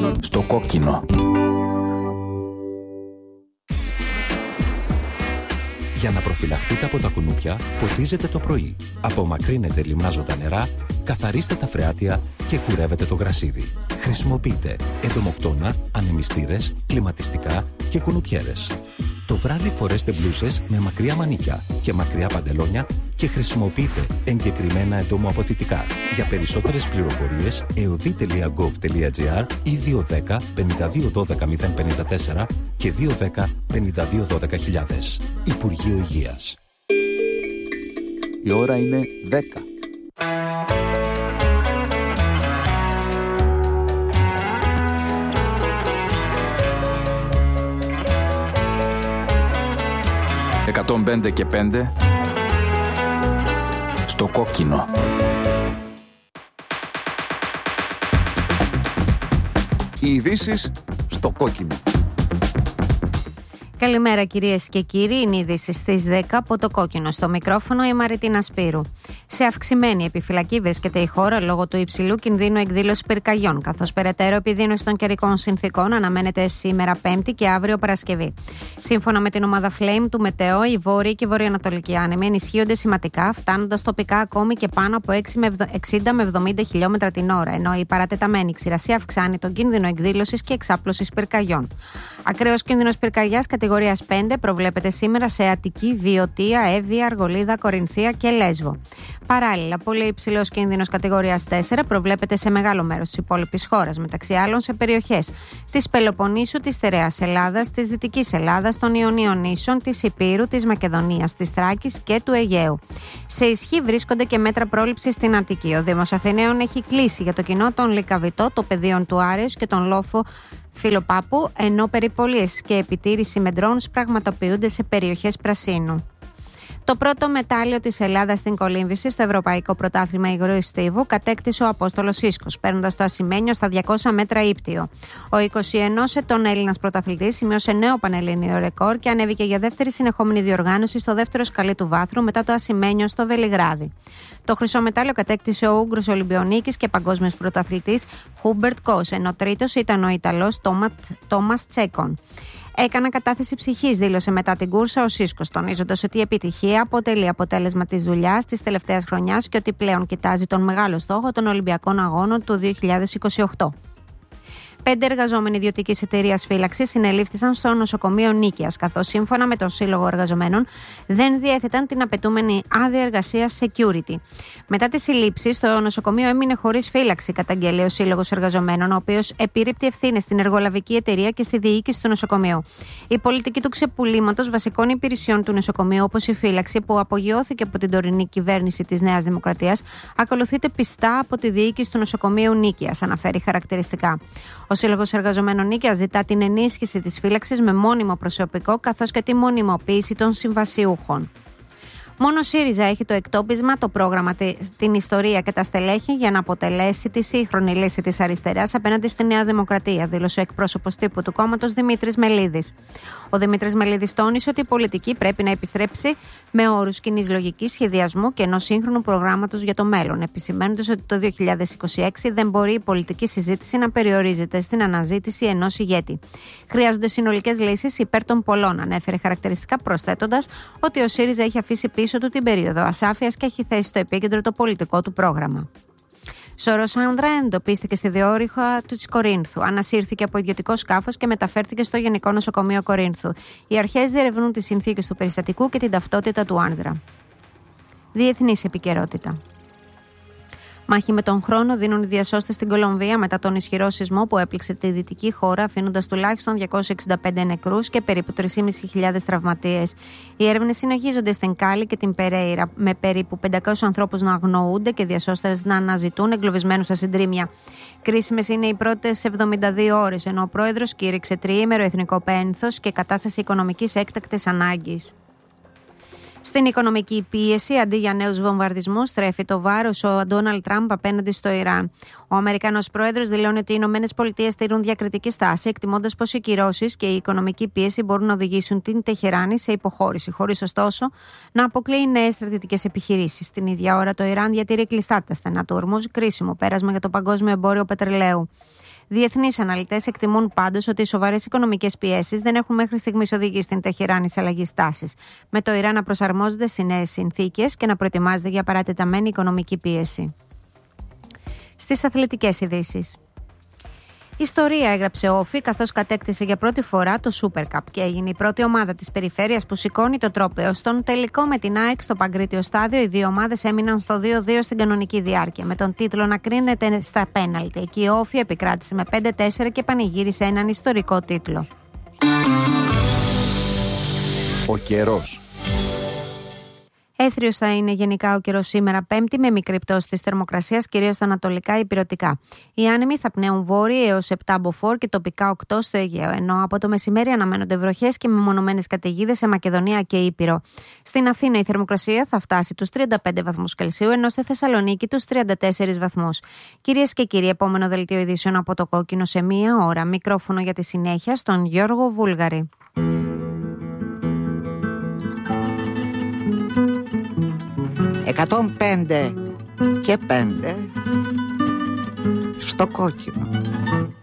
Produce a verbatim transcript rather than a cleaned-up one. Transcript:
Στο κόκκινο. Για να προφυλαχτείτε από τα κουνούπια, ποτίζετε το πρωί. Απομακρύνετε λιμνάζοντα νερά, καθαρίστε τα φρεάτια και κουρεύετε το γρασίδι. Χρησιμοποιείτε εντομοκτώνα, ανεμιστήρες, κλιματιστικά και κουνουπιέρες. Το βράδυ φορέστε μπλούζες με μακριά μανίκια και μακριά παντελόνια και χρησιμοποιείτε εγκεκριμένα εντομοαποθητικά. Για περισσότερες πληροφορίες, εωδή τελεία γκοβ τελεία τζι άρ ή δύο ένα μηδέν πέντε δύο ένα δύο μηδέν πέντε τέσσερα και δύο ένα μηδέν πέντε δύο ένα μηδέν χιλιάδες. Υπουργείο Υγείας. Η ώρα είναι δέκα. εκατόν πέντε και πέντε στο κόκκινο. Οι ειδήσεις στο κόκκινο. Καλημέρα κυρίες και κύριοι, είναι η είδηση στις δέκα από το κόκκινο. Στο μικρόφωνο η Μαριτίνα Σπύρου. Σε αυξημένη επιφυλακή βρίσκεται η χώρα λόγω του υψηλού κινδύνου εκδήλωσης πυρκαγιών, καθώς περαιτέρω επιδείνωση των καιρικών συνθήκων αναμένεται σήμερα Πέμπτη και αύριο Παρασκευή. Σύμφωνα με την ομάδα Flame του Μετεό, οι βόρειοι και βορειοανατολικοί άνεμοι ενισχύονται σημαντικά, φτάνοντας τοπικά ακόμη και πάνω από εξήντα με εβδομήντα χιλιόμετρα την ώρα, ενώ η παρατεταμένη ξηρασία αυξάνει τον κίνδυνο εκδήλωσης και εξάπλωσης πυρκαγιών. Ακραίος κίνδυνος πυρκαγιάς κατηγορίας πέντε προβλέπεται σήμερα σε Αττική, Βιωτία, Εύβοια, Αργολίδα, Κορινθία και Λέσβο. Παράλληλα, πολύ υψηλός κίνδυνος κατηγορίας τέσσερα προβλέπεται σε μεγάλο μέρος της υπόλοιπης χώρας, μεταξύ άλλων σε περιοχές της Πελοποννήσου, της Στερεάς Ελλάδας, της Δυτικής Ελλάδας, των Ιωνίων νήσων, της Υπήρου, της Μακεδονίας, της Θράκης και του Αιγαίου. Σε ισχύ βρίσκονται και μέτρα πρόληψης στην Αττική. Ο Δήμος Αθηναίων έχει κλείσει για το κοινό τον Λυκαβητό, το πεδίο του Άρεως και τον λόφο Φιλοπάπου, ενώ περιπολίες και επιτήρηση με drones πραγματοποιούνται σε περιοχές πρασίνου. Το πρώτο μετάλλιο της Ελλάδας στην κολύμβηση στο Ευρωπαϊκό Πρωτάθλημα Υγρού Στίβου κατέκτησε ο Απόστολος Ίσκος, παίρνοντας το ασημένιο στα διακόσια μέτρα ύπτιο. Ο είκοσι ενός ετών Έλληνας πρωταθλητής σημείωσε νέο πανελληνίο ρεκόρ και ανέβηκε για δεύτερη συνεχόμενη διοργάνωση στο δεύτερο σκαλί του βάθρου μετά το ασημένιο στο Βελιγράδι. Το χρυσό μετάλλιο κατέκτησε ο Ούγγρος Ολυμπιονίκης και παγκόσμιος πρωταθλητής Χούμπερτ Κος, ενώ τρίτος ήταν ο Ιταλός Τόμας Τσέκον. Έκανα κατάθεση ψυχής, δήλωσε μετά την κούρσα ο Σίσκος, τονίζοντας ότι η επιτυχία αποτελεί αποτέλεσμα της δουλειάς της τελευταίας χρονιάς και ότι πλέον κοιτάζει τον μεγάλο στόχο των Ολυμπιακών Αγώνων του δύο χιλιάδες είκοσι οκτώ. Πέντε εργαζόμενοι ιδιωτικής εταιρείας φύλαξης συνελήφθησαν στο νοσοκομείο Νίκαιας, καθώς σύμφωνα με τον Σύλλογο Εργαζομένων δεν διέθεταν την απαιτούμενη άδεια εργασίας security. Μετά τις συλλήψεις, το νοσοκομείο έμεινε χωρίς φύλαξη, καταγγέλει ο Σύλλογος Εργαζομένων, ο οποίος επιρρύπτει ευθύνες στην εργολαβική εταιρεία και στη διοίκηση του νοσοκομείου. Η πολιτική του ξεπουλήματος βασικών υπηρεσιών του νοσοκομείου, όπως η φύλαξη, που απογειώθηκε από την τωρινή κυβέρνηση της Νέας Δημοκρατίας, ακολουθείται πιστά από τη διοίκηση του νοσοκομείου Νίκαιας, αναφέρει χαρακτηριστικά. Ο Σύλλογος Εργαζομένων Νίκαιας ζητά την ενίσχυση της φύλαξης με μόνιμο προσωπικό, καθώς και τη μονιμοποίηση των συμβασιούχων. Μόνο ο ΣΥΡΙΖΑ έχει το εκτόπισμα, το πρόγραμμα, την ιστορία και τα στελέχη για να αποτελέσει τη σύγχρονη λύση της αριστεράς απέναντι στη Νέα Δημοκρατία, δήλωσε ο εκπρόσωπος τύπου του κόμματος Δημήτρης Μελίδης. Ο Δημήτρης Μελίδης τόνισε ότι η πολιτική πρέπει να επιστρέψει με όρους κοινής λογικής, σχεδιασμού και ενός σύγχρονου προγράμματος για το μέλλον, επισημαίνοντας ότι το δύο χιλιάδες είκοσι έξι δεν μπορεί η πολιτική συζήτηση να περιορίζεται στην αναζήτηση ενός ηγέτη. Χρειάζονται συνολικές λύσεις υπέρ των πολλών, ανέφερε χαρακτηριστικά, προσθέτοντας ότι ο ΣΥΡΙΖΑ έχει αφήσει πίσω του την περίοδο ασάφειας και έχει θέσει στο επίκεντρο το πολιτικό του πρόγραμμα. Σώρος άνδρα εντοπίστηκε στη διόρυγα του της Κορίνθου. Ανασύρθηκε από ιδιωτικό σκάφος και μεταφέρθηκε στο Γενικό Νοσοκομείο Κορίνθου. Οι αρχές διερευνούν τις συνθήκες του περιστατικού και την ταυτότητα του άνδρα. Διεθνής επικαιρότητα. Μάχη με τον χρόνο δίνουν οι διασώστες στην Κολομβία μετά τον ισχυρό σεισμό που έπληξε τη δυτική χώρα, αφήνοντας τουλάχιστον διακόσιους εξήντα πέντε νεκρούς και περίπου τρεις χιλιάδες πεντακόσιους τραυματίες. Οι έρευνες συνεχίζονται στην Κάλι και την Περέιρα, με περίπου πεντακόσιους ανθρώπους να αγνοούνται και διασώστες να αναζητούν εγκλωβισμένους στα συντρίμμια. Κρίσιμες είναι οι πρώτες εβδομήντα δύο ώρες, ενώ ο πρόεδρος κήρυξε τριήμερο εθνικό πένθος και κατάσταση οικονομικής έκτακτης ανάγκης. Στην οικονομική πίεση, αντί για νέους βομβαρδισμούς, στρέφει το βάρος ο Ντόναλντ Τραμπ απέναντι στο Ιράν. Ο Αμερικανός πρόεδρος δηλώνει ότι οι Ηνωμένες Πολιτείες τηρούν διακριτική στάση, εκτιμώντας πως οι κυρώσεις και η οικονομική πίεση μπορούν να οδηγήσουν την Τεχεράνη σε υποχώρηση, χωρίς ωστόσο να αποκλείει νέες στρατιωτικές επιχειρήσεις. Την ίδια ώρα, το Ιράν διατηρεί κλειστά τα στενά του Ορμούζ, κρίσιμο πέρασμα για το παγκόσμιο εμπόριο πετρελαίου. Διεθνείς αναλυτές εκτιμούν πάντως ότι οι σοβαρές οικονομικές πιέσεις δεν έχουν μέχρι στιγμής οδηγήσει στην Τεχεράνη σε αλλαγή στάσης, με το Ιράν να προσαρμόζεται στις νέες συνθήκες και να προετοιμάζεται για παρατεταμένη οικονομική πίεση. Στις αθλητικές ειδήσεις. Ιστορία έγραψε ο Όφη καθώς κατέκτησε για πρώτη φορά το Super Cup και έγινε η πρώτη ομάδα της περιφέρειας που σηκώνει το τρόπαιο. Στον τελικό με την ΑΕΚ στο Παγκρίτιο Στάδιο, οι δύο ομάδες έμειναν στο δύο δύο στην κανονική διάρκεια, με τον τίτλο να κρίνεται στα πέναλτι. Εκεί ο Όφη επικράτησε με πέντε τέσσερα και πανηγύρισε έναν ιστορικό τίτλο. Ο καιρός. Έθριος θα είναι γενικά ο καιρός σήμερα Πέμπτη, με μικρή πτώση της θερμοκρασίας, κυρίως στα ανατολικά υπηρετικά. Οι άνεμοι θα πνέουν βόρειοι έως επτά μποφόρ και τοπικά οκτώ στο Αιγαίο, ενώ από το μεσημέρι αναμένονται βροχές και μεμονωμένες καταιγίδες σε Μακεδονία και Ήπειρο. Στην Αθήνα η θερμοκρασία θα φτάσει τους τριάντα πέντε βαθμούς Κελσίου, ενώ στη Θεσσαλονίκη τους τριάντα τέσσερις βαθμούς. Κυρίες και κύριοι, επόμενο δελτίο ειδήσεων από το Κόκκινο σε μία ώρα. Μικρόφωνο για τη συνέχεια στον Γιώργο Βούλγαρη. εκατόν πέντε και πέντε στο Κόκκινο.